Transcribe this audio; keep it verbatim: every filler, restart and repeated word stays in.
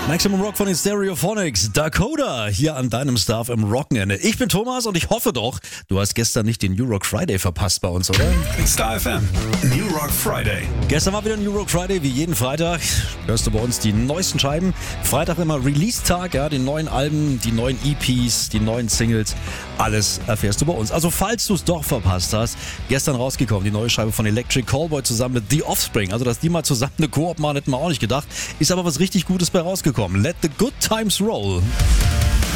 Maximum Rock von den Stereophonics. Dakota hier an deinem Staff im Wochenende. Ich bin Thomas und ich hoffe doch, du hast gestern nicht den New Rock Friday verpasst bei uns, oder? Star F M, New Rock Friday. Gestern war wieder New Rock Friday, wie jeden Freitag. Hörst du bei uns die neuesten Scheiben. Freitag immer Release-Tag, ja, die neuen Alben, die neuen E Ps, die neuen Singles. Alles erfährst du bei uns. Also falls du es doch verpasst hast, gestern rausgekommen, die neue Scheibe von Electric Callboy zusammen mit The Offspring. Also dass die mal zusammen eine Koop machen, hätten wir auch nicht gedacht. Ist aber was richtig Gutes bei rausgekommen. Let the good times roll.